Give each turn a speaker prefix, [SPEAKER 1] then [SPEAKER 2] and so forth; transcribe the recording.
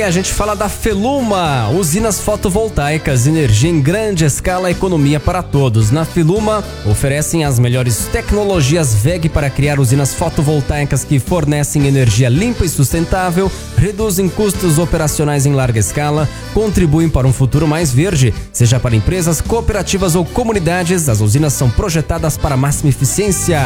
[SPEAKER 1] a gente fala da Feluma, usinas fotovoltaicas, energia em grande escala, economia para todos. Na Feluma, oferecem as melhores tecnologias WEG para criar usinas fotovoltaicas que fornecem energia limpa e sustentável, reduzem custos operacionais em larga escala, contribuem para um futuro mais verde, seja para empresas, cooperativas ou comunidades. As usinas são projetadas para máxima eficiência.